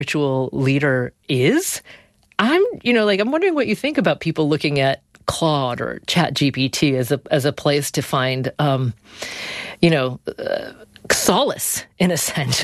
spiritual leader is. I'm wondering what you think about people looking at Claude or ChatGPT as a place to find, solace in a sense.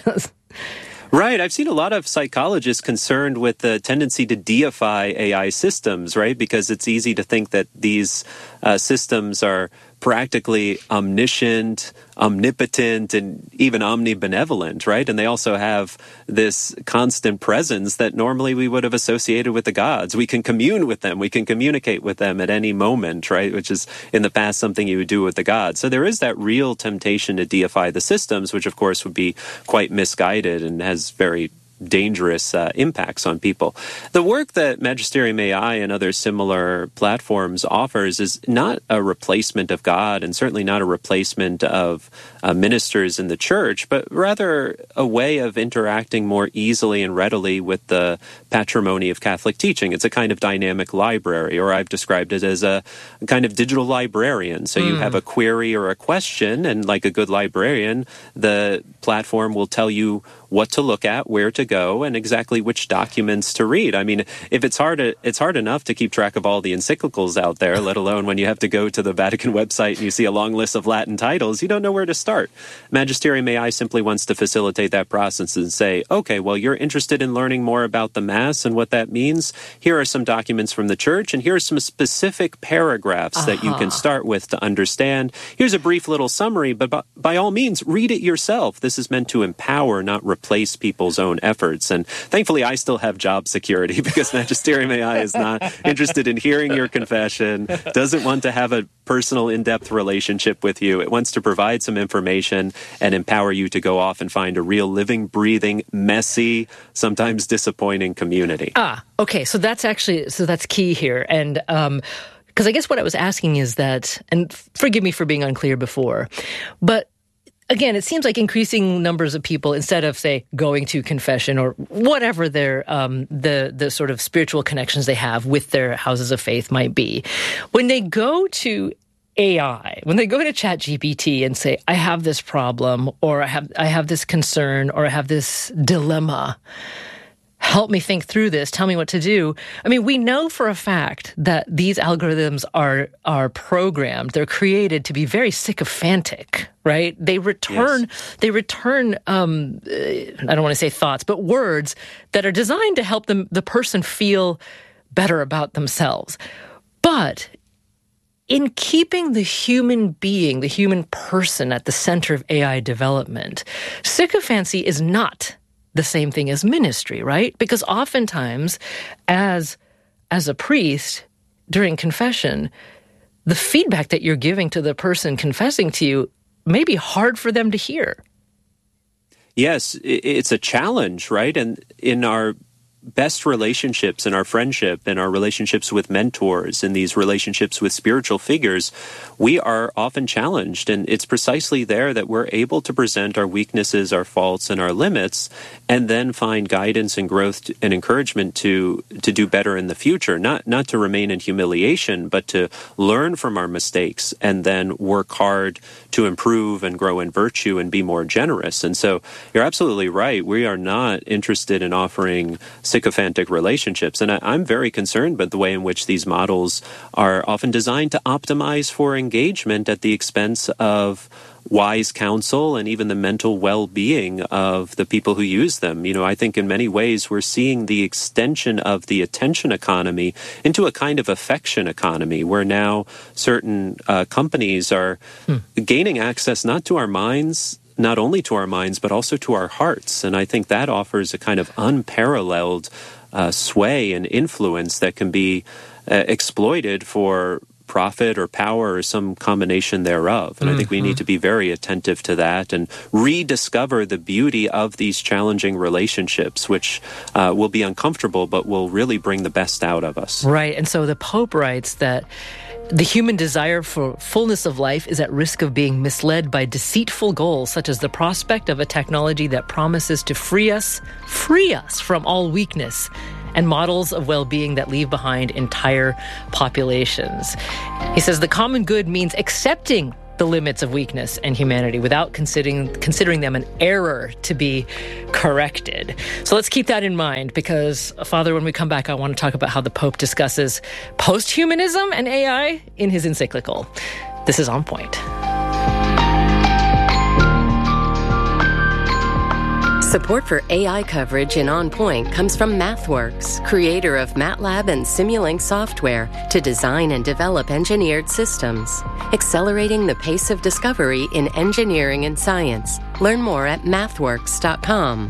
Right. I've seen a lot of psychologists concerned with the tendency to deify AI systems, right? Because it's easy to think that these systems are practically omniscient, omnipotent, and even omnibenevolent, right? And they also have this constant presence that normally we would have associated with the gods. We can commune with them. We can communicate with them at any moment, right? Which is in the past something you would do with the gods. So there is that real temptation to deify the systems, which of course would be quite misguided and has very dangerous impacts on people. The work that Magisterium AI and other similar platforms offers is not a replacement of God and certainly not a replacement of ministers in the church, but rather a way of interacting more easily and readily with the patrimony of Catholic teaching. It's a kind of dynamic library, or I've described it as a kind of digital librarian. So you have a query or a question, and like a good librarian, the platform will tell you what to look at, where to go, and exactly which documents to read. I mean, if it's hard enough to keep track of all the encyclicals out there, let alone when you have to go to the Vatican website and you see a long list of Latin titles, you don't know where to start. Magisterium AI simply wants to facilitate that process and say, okay, well, you're interested in learning more about the Mass and what that means. Here are some documents from the Church, and here are some specific paragraphs that you can start with to understand. Here's a brief little summary, but by all means, read it yourself. This is meant to empower, not replace people's own efforts. And thankfully, I still have job security because Magisterium AI is not interested in hearing your confession, doesn't want to have a personal, in-depth relationship with you. It wants to provide some information and empower you to go off and find a real living, breathing, messy, sometimes disappointing community. Okay. So that's key here. And because I guess what I was asking is that, and forgive me for being unclear before, but again, it seems like increasing numbers of people, instead of, say, going to confession or whatever their the sort of spiritual connections they have with their houses of faith might be, when they go to AI, when they go to ChatGPT and say, I have this problem, or I have this concern, or I have this dilemma, help me think through this, tell me what to do. I mean, we know for a fact that these algorithms are programmed, they're created to be very sycophantic, right? They return, I don't want to say thoughts, but words that are designed to help the person feel better about themselves. But in keeping the human being, the human person at the center of AI development, sycophancy is not the same thing as ministry, right? Because oftentimes, as a priest during confession, the feedback that you're giving to the person confessing to you may be hard for them to hear. Yes, it's a challenge, right? And in our best relationships, in our friendship, in our relationships with mentors, in these relationships with spiritual figures, we are often challenged. And it's precisely there that we're able to present our weaknesses, our faults, and our limits, and then find guidance and growth and encouragement to do better in the future. Not to remain in humiliation, but to learn from our mistakes and then work hard to improve and grow in virtue and be more generous. And so you're absolutely right. We are not interested in offering sycophantic relationships. And I'm very concerned about the way in which these models are often designed to optimize for engagement at the expense of wise counsel and even the mental well-being of the people who use them. You know, I think in many ways we're seeing the extension of the attention economy into a kind of affection economy, where now certain companies are gaining access not to our minds, not only to our minds, but also to our hearts. And I think that offers a kind of unparalleled sway and influence that can be exploited for profit or power or some combination thereof. And I think we need to be very attentive to that and rediscover the beauty of these challenging relationships, which will be uncomfortable, but will really bring the best out of us. Right. And so the Pope writes that the human desire for fullness of life is at risk of being misled by deceitful goals, such as the prospect of a technology that promises to free us from all weakness, and models of well-being that leave behind entire populations. He says the common good means accepting the limits of weakness and humanity without considering them an error to be corrected. So let's keep that in mind, because, Father, when we come back, I want to talk about how the Pope discusses post-humanism and AI in his encyclical. This is On Point. Support for AI coverage in On Point comes from MathWorks, creator of MATLAB and Simulink software to design and develop engineered systems, accelerating the pace of discovery in engineering and science. Learn more at mathworks.com.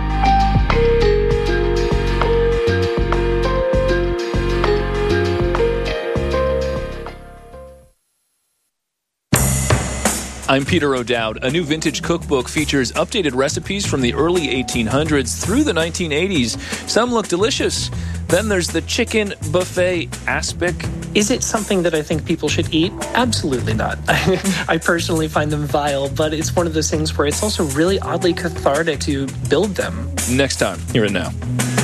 I'm Peter O'Dowd. A new vintage cookbook features updated recipes from the early 1800s through the 1980s. Some look delicious. Then there's the chicken buffet aspic. Is it something that I think people should eat? Absolutely not. I personally find them vile, but it's one of those things where it's also really oddly cathartic to build them. Next time, here and now.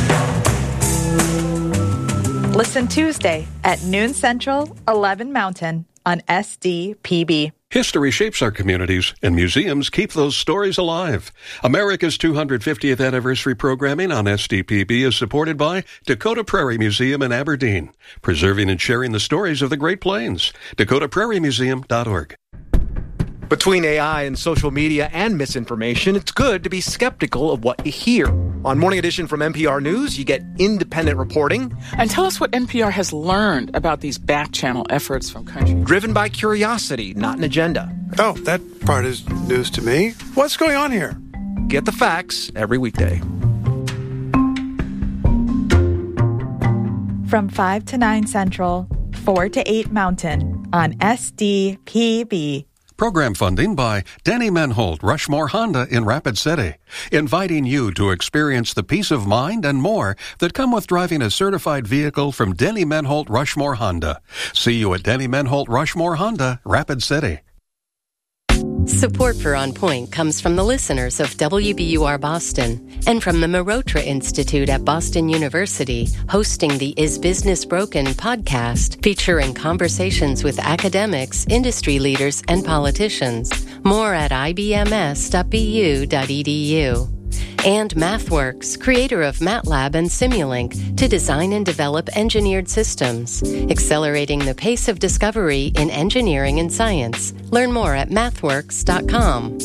Listen Tuesday at noon Central, 11 Mountain on SDPB. History shapes our communities, and museums keep those stories alive. America's 250th anniversary programming on SDPB is supported by Dakota Prairie Museum in Aberdeen, preserving and sharing the stories of the Great Plains. DakotaPrairieMuseum.org. Between AI and social media and misinformation, it's good to be skeptical of what you hear. On Morning Edition from NPR News, you get independent reporting. And tell us what NPR has learned about these back-channel efforts from countries. Driven by curiosity, not an agenda. Oh, that part is news to me. What's going on here? Get the facts every weekday. From 5 to 9 Central, 4 to 8 Mountain on SDPB. Program funding by Denny Menholt, Rushmore Honda in Rapid City, inviting you to experience the peace of mind and more that come with driving a certified vehicle from Denny Menholt, Rushmore Honda. See you at Denny Menholt, Rushmore Honda, Rapid City. Support for On Point comes from the listeners of WBUR Boston and from the Marotra Institute at Boston University, hosting the Is Business Broken podcast, featuring conversations with academics, industry leaders, and politicians. More at ibms.bu.edu. And MathWorks, creator of MATLAB and Simulink, to design and develop engineered systems, accelerating the pace of discovery in engineering and science. Learn more at mathworks.com.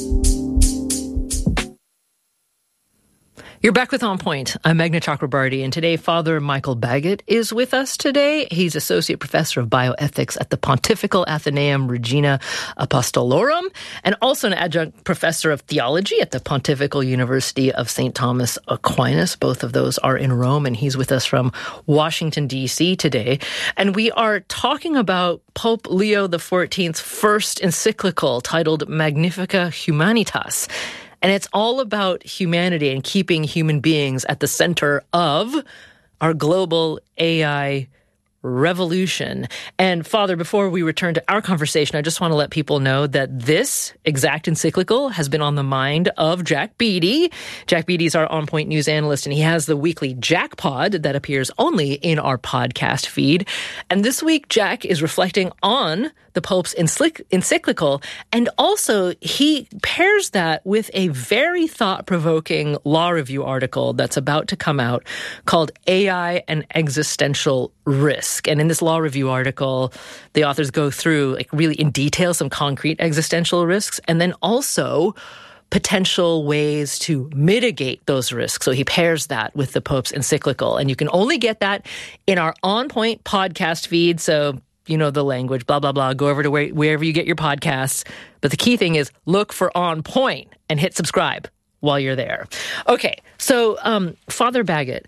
You're back with On Point. I'm Meghna Chakrabarty, and today Father Michael Baggett is with us today. He's Associate Professor of Bioethics at the Pontifical Athenaeum Regina Apostolorum, and also an Adjunct Professor of Theology at the Pontifical University of St. Thomas Aquinas. Both of those are in Rome, and he's with us from Washington, D.C. today. And we are talking about Pope Leo XIV's first encyclical titled Magnificat Humanitas. And it's all about humanity and keeping human beings at the center of our global AI revolution. And Father, before we return to our conversation, I just want to let people know that this exact encyclical has been on the mind of Jack Beatty. Jack Beatty is our On Point news analyst, and he has the weekly Jack Pod that appears only in our podcast feed. And this week, Jack is reflecting on the Pope's encyclical, and also he pairs that with a very thought-provoking law review article that's about to come out called AI and Existential Risk. And in this law review article, the authors go through, really in detail, some concrete existential risks, and then also potential ways to mitigate those risks. So he pairs that with the Pope's encyclical, and you can only get that in our On Point podcast feed. So you know the language, blah, blah, blah. Go over to wherever you get your podcasts. But the key thing is look for On Point and hit subscribe while you're there. Okay, so Father Baggett,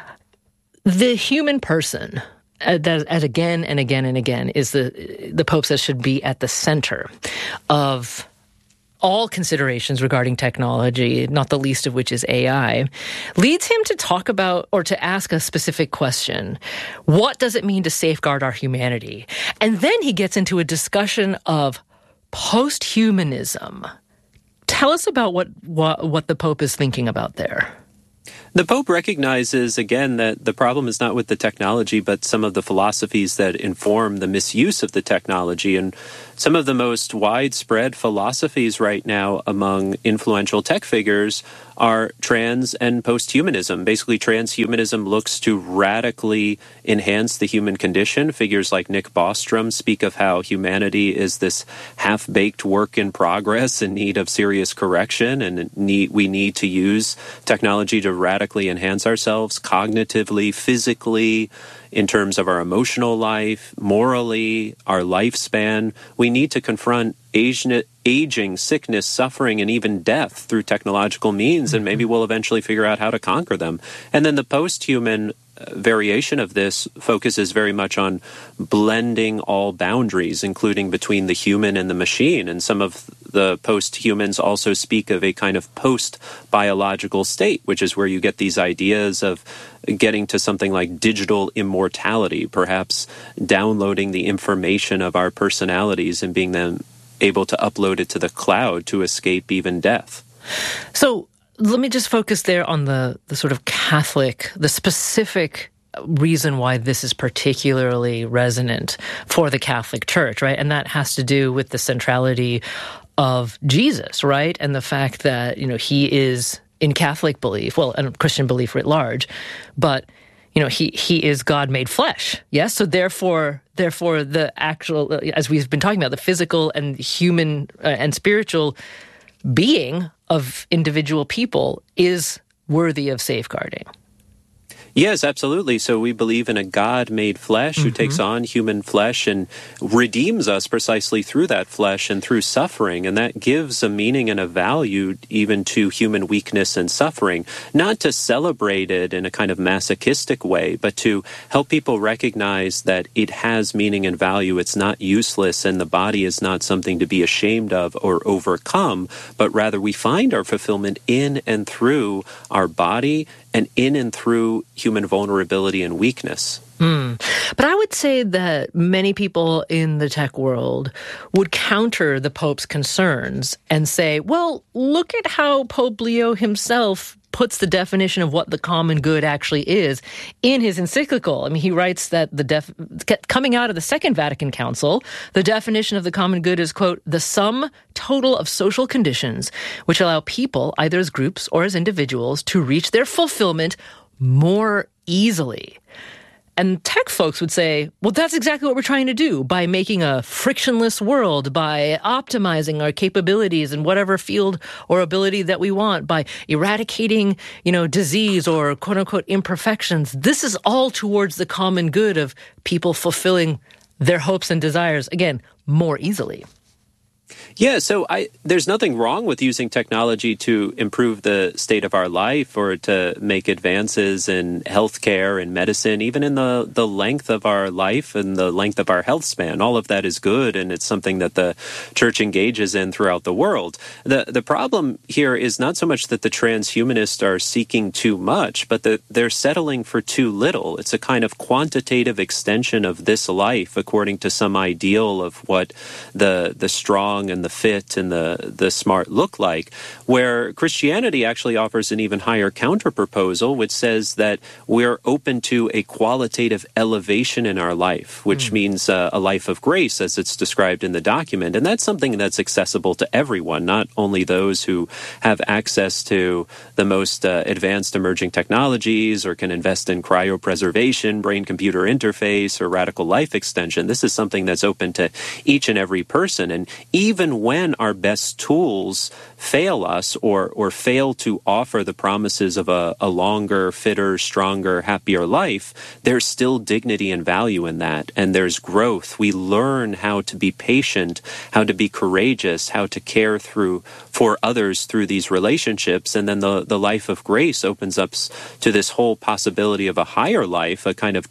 the human person, as again and again and again, is the Pope says should be at the center of all considerations regarding technology, not the least of which is AI, leads him to talk about or to ask a specific question. What does it mean to safeguard our humanity? And then he gets into a discussion of post-humanism. Tell us about what the Pope is thinking about there. The Pope recognizes, again, that the problem is not with the technology, but some of the philosophies that inform the misuse of the technology. And some of the most widespread philosophies right now among influential tech figures are trans and posthumanism. Basically, transhumanism looks to radically enhance the human condition. Figures like Nick Bostrom speak of how humanity is this half-baked work in progress in need of serious correction, and we need to use technology to radically enhance ourselves cognitively, physically, in terms of our emotional life, morally, our lifespan. We need to confront aging, sickness, suffering, and even death through technological means, and maybe we'll eventually figure out how to conquer them. And then the post-human variation of this focuses very much on blending all boundaries, including between the human and the machine. And some of the post-humans also speak of a kind of post-biological state, which is where you get these ideas of getting to something like digital immortality, perhaps downloading the information of our personalities and being then able to upload it to the cloud to escape even death. So let me just focus there on the sort of Catholic, the specific reason why this is particularly resonant for the Catholic Church, right? And that has to do with the centrality of Jesus, right? And the fact that, he is, in Catholic belief, well, and Christian belief writ large, but he is God made flesh. Yes. So therefore the actual, as we've been talking about, the physical and human and spiritual being of individual people is worthy of safeguarding. Yes, absolutely. So we believe in a God made flesh who takes on human flesh and redeems us precisely through that flesh and through suffering. And that gives a meaning and a value even to human weakness and suffering, not to celebrate it in a kind of masochistic way, but to help people recognize that it has meaning and value. It's not useless, and the body is not something to be ashamed of or overcome, but rather we find our fulfillment in and through our body and in and through human vulnerability and weakness. But I would say that many people in the tech world would counter the Pope's concerns and say, well, look at how Pope Leo himself puts the definition of what the common good actually is in his encyclical. I mean, he writes that coming out of the Second Vatican Council, the definition of the common good is, quote, the sum total of social conditions which allow people, either as groups or as individuals, to reach their fulfillment more easily. And tech folks would say, well, that's exactly what we're trying to do by making a frictionless world, by optimizing our capabilities in whatever field or ability that we want, by eradicating, disease or quote unquote imperfections. This is all towards the common good of people fulfilling their hopes and desires, again, more easily. Yeah, so there's nothing wrong with using technology to improve the state of our life or to make advances in healthcare and medicine, even in the length of our life and the length of our health span. All of that is good, and it's something that the church engages in throughout the world. The problem here is not so much that the transhumanists are seeking too much, but that they're settling for too little. It's a kind of quantitative extension of this life according to some ideal of what the strong and the fit and the smart look like, where Christianity actually offers an even higher counter-proposal, which says that we're open to a qualitative elevation in our life, which means a life of grace, as it's described in the document. And that's something that's accessible to everyone, not only those who have access to the most advanced emerging technologies or can invest in cryopreservation, brain-computer interface, or radical life extension. This is something that's open to each and every person. And even when our best tools fail us or fail to offer the promises of a longer, fitter, stronger, happier life, there's still dignity and value in that. And there's growth. We learn how to be patient, how to be courageous, how to care for others through these relationships. And then the life of grace opens up to this whole possibility of a higher life, a kind of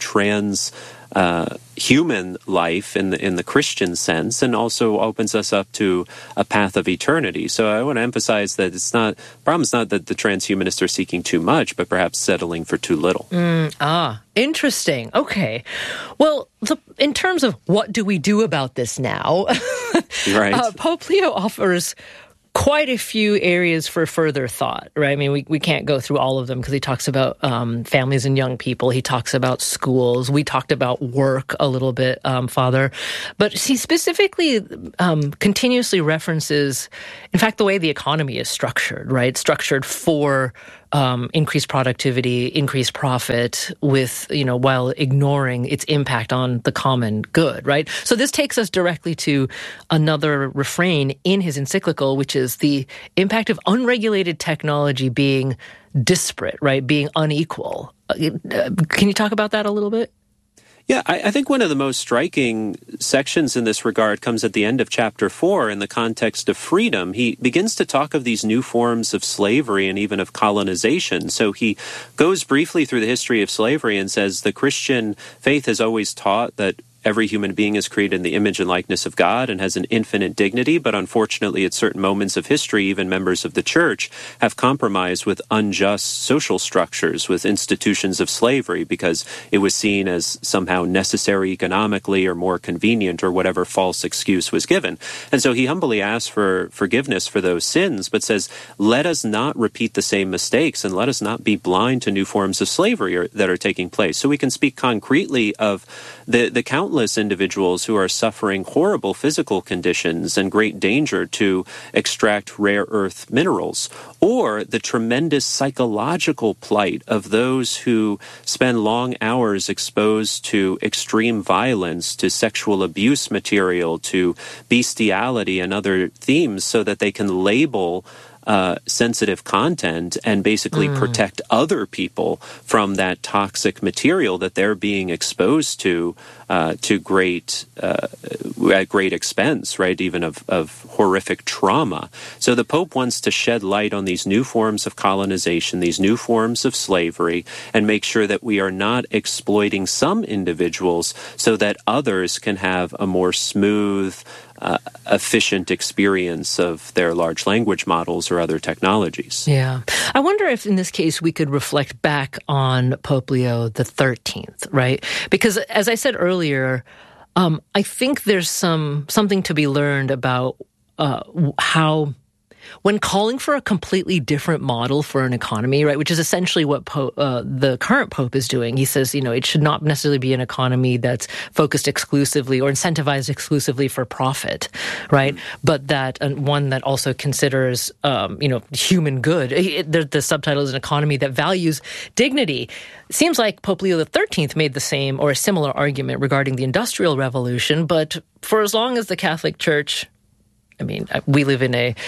human life in the Christian sense, and also opens us up to a path of eternity. So I want to emphasize that the problem is not that the transhumanists are seeking too much, but perhaps settling for too little. Interesting. Okay. Well, in terms of what do we do about this now, right. Pope Leo offers quite a few areas for further thought, right? I mean, we can't go through all of them because he talks about families and young people. He talks about schools. We talked about work a little bit, Father. But he specifically continuously references, in fact, the way the economy is structured, right? Structured for increased productivity, increased profit, with, while ignoring its impact on the common good, right? So this takes us directly to another refrain in his encyclical, which is the impact of unregulated technology being disparate, right? Being unequal. Can you talk about that a little bit? Yeah, I think one of the most striking sections in this regard comes at the end of chapter 4 in the context of freedom. He begins to talk of these new forms of slavery and even of colonization. So he goes briefly through the history of slavery and says the Christian faith has always taught that every human being is created in the image and likeness of God and has an infinite dignity, but unfortunately at certain moments of history, even members of the church have compromised with unjust social structures, with institutions of slavery, because it was seen as somehow necessary economically or more convenient or whatever false excuse was given. And so he humbly asks for forgiveness for those sins, but says, let us not repeat the same mistakes and let us not be blind to new forms of slavery that are taking place. So we can speak concretely of the countless individuals who are suffering horrible physical conditions and great danger to extract rare earth minerals, or the tremendous psychological plight of those who spend long hours exposed to extreme violence, to sexual abuse material, to bestiality and other themes so that they can label sensitive content and basically protect other people from that toxic material that they're being exposed to great at great expense, right? Even of horrific trauma. So the Pope wants to shed light on these new forms of colonization, these new forms of slavery, and make sure that we are not exploiting some individuals so that others can have a more smooth, efficient experience of their large language models or other technologies. Yeah. I wonder if in this case we could reflect back on Pope Leo XIII, right? Because as I said earlier, I think there's something to be learned about how, when calling for a completely different model for an economy, right, which is essentially what the current Pope is doing. He says, it should not necessarily be an economy that's focused exclusively or incentivized exclusively for profit, right? But that one that also considers, human good. The subtitle is an economy that values dignity. It seems like Pope Leo XIII made the same or a similar argument regarding the Industrial Revolution, but for as long as the Catholic Church, I mean, we live in a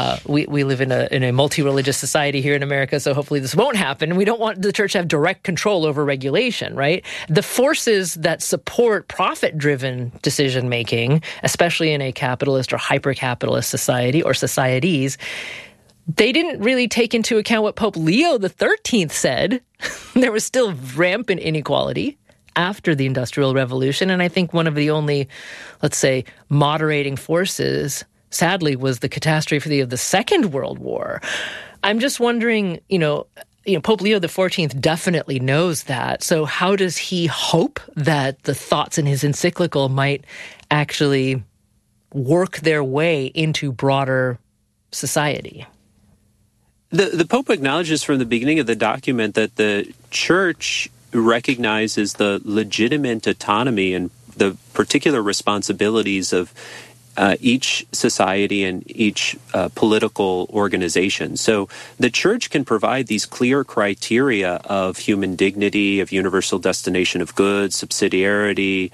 multi-religious society here in America, so hopefully this won't happen. We don't want the church to have direct control over regulation, right? The forces that support profit-driven decision-making, especially in a capitalist or hyper-capitalist society or societies, they didn't really take into account what Pope Leo XIII said. There was still rampant inequality after the Industrial Revolution, and I think one of the only, let's say, moderating forces, sadly, was the catastrophe of the Second World War. I'm just wondering, Pope Leo XIV definitely knows that. So how does he hope that the thoughts in his encyclical might actually work their way into broader society? The Pope acknowledges from the beginning of the document that the Church recognizes the legitimate autonomy and the particular responsibilities of each society and each political organization. So the Church can provide these clear criteria of human dignity, of universal destination of goods, subsidiarity,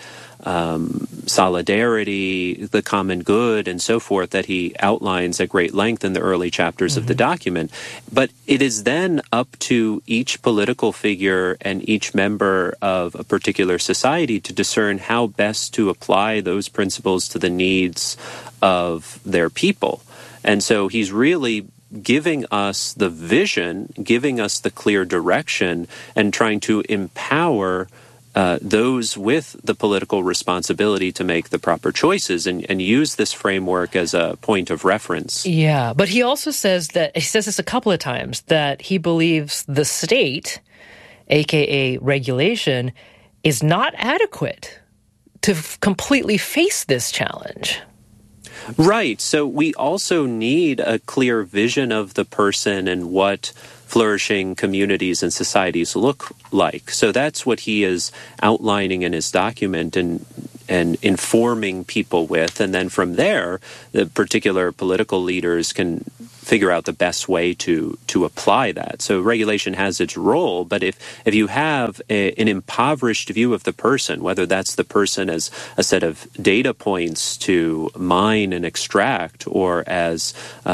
solidarity, the common good, and so forth that he outlines at great length in the early chapters of the document. But it is then up to each political figure and each member of a particular society to discern how best to apply those principles to the needs of their people. And so he's really giving us the vision, giving us the clear direction, and trying to empower those with the political responsibility to make the proper choices and use this framework as a point of reference. Yeah, but he also says this a couple of times, that he believes the state, aka regulation, is not adequate to completely face this challenge. Right. So we also need a clear vision of the person and what flourishing communities and societies look like. So that's what he is outlining in his document and informing people with. And then from there, the particular political leaders can figure out the best way to apply that. So regulation has its role, but if you have an impoverished view of the person, whether that's the person as a set of data points to mine and extract, or as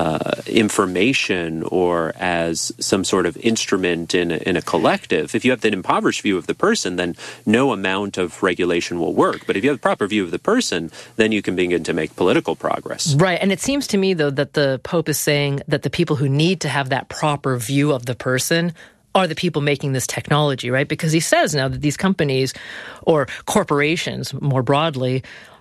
information, or as some sort of instrument in a collective, if you have that impoverished view of the person, then no amount of regulation will work. But if you have a proper view of the person, then you can begin to make political progress. Right. And it seems to me, though, that the Pope is saying that the people who need to have that proper view of the person are the people making this technology, right? Because he says now that these companies or corporations more broadly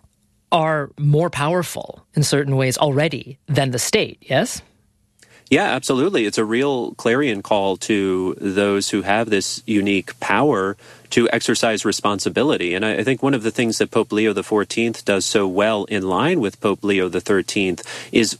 are more powerful in certain ways already than the state, yes? Yeah, absolutely. It's a real clarion call to those who have this unique power to exercise responsibility. And I think one of the things that Pope Leo XIV does so well in line with Pope Leo XIII is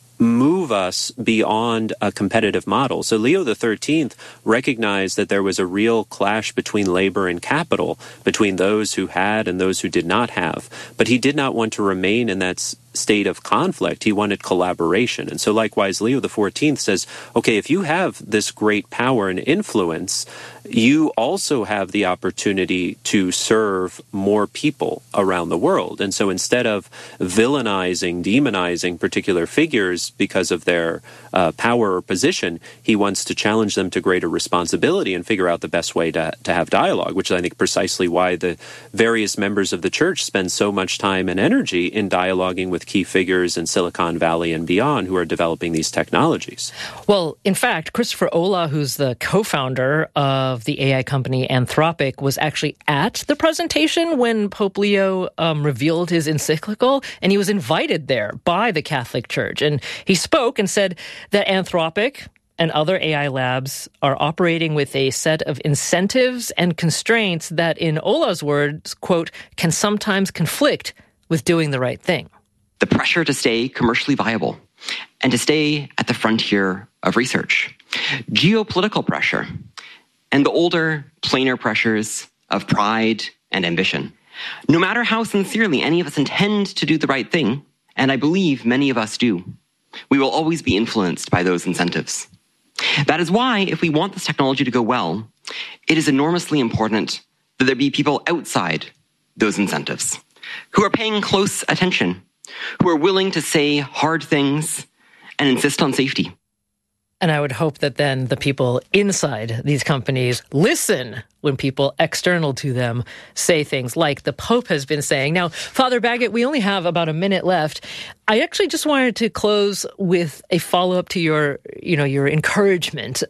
move us beyond a competitive model. So Leo XIII recognized that there was a real clash between labor and capital, between those who had and those who did not have. But he did not want to remain in that state of conflict. He wanted collaboration. And so likewise, Leo XIV says, okay, if you have this great power and influence, you also have the opportunity to serve more people around the world. And so instead of villainizing, demonizing particular figures because of their power or position, he wants to challenge them to greater responsibility and figure out the best way to have dialogue, which is, I think, precisely why the various members of the church spend so much time and energy in dialoguing with key figures in Silicon Valley and beyond who are developing these technologies. Well, in fact, Christopher Olah, who's the co-founder of the AI company Anthropic, was actually at the presentation when Pope Leo revealed his encyclical, and he was invited there by the Catholic Church. And he spoke and said that Anthropic and other AI labs are operating with a set of incentives and constraints that, in Olah's words, quote, can sometimes conflict with doing the right thing. The pressure to stay commercially viable and to stay at the frontier of research, geopolitical pressure, and the older, plainer pressures of pride and ambition. No matter how sincerely any of us intend to do the right thing, and I believe many of us do, we will always be influenced by those incentives. That is why, if we want this technology to go well, it is enormously important that there be people outside those incentives who are paying close attention, who are willing to say hard things and insist on safety. And I would hope that then the people inside these companies listen when people external to them say things like the Pope has been saying. Now, Father Baggett, we only have about a minute left. I actually just wanted to close with a follow-up to your encouragement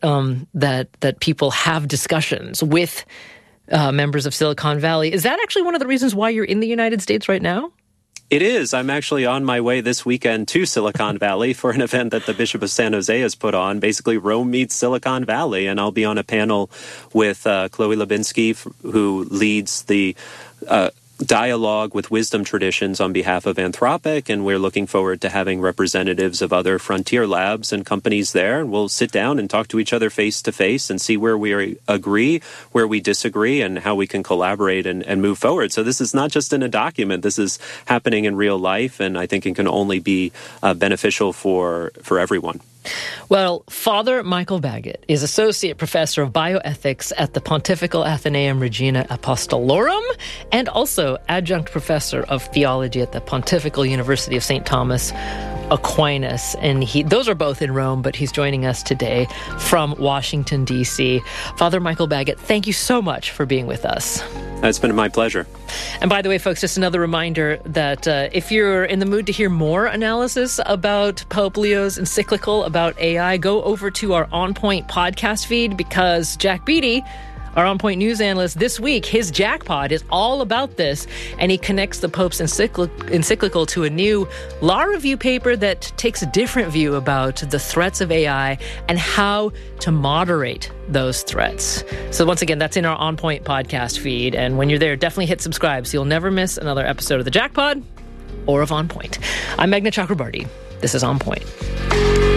that people have discussions with members of Silicon Valley. Is that actually one of the reasons why you're in the United States right now? It is. I'm actually on my way this weekend to Silicon Valley for an event that the Bishop of San Jose has put on, basically Rome meets Silicon Valley. And I'll be on a panel with Chloe Lebinsky, who leads the dialogue with wisdom traditions on behalf of Anthropic, and we're looking forward to having representatives of other frontier labs and companies there, and we'll sit down and talk to each other face to face and see where we agree, where we disagree, and how we can collaborate and move forward. So this is not just in a document, this is happening in real life, and I think it can only be beneficial for everyone. Well, Father Michael Baggett is Associate Professor of Bioethics at the Pontifical Athenaeum Regina Apostolorum and also Adjunct Professor of Theology at the Pontifical University of St. Thomas Aquinas. And those are both in Rome, but he's joining us today from Washington, D.C. Father Michael Baggett, thank you so much for being with us. It's been my pleasure. And by the way, folks, just another reminder that if you're in the mood to hear more analysis about Pope Leo's encyclical about AI, go over to our On Point podcast feed, because Jack Beatty, our On Point news analyst, this week, his Jackpot is all about this, and he connects the Pope's encyclical to a new law review paper that takes a different view about the threats of AI and how to moderate those threats. So once again, that's in our On Point podcast feed, and when you're there, definitely hit subscribe so you'll never miss another episode of the Jackpot. or of On Point. I'm Meghna Chakrabarti. This is On Point.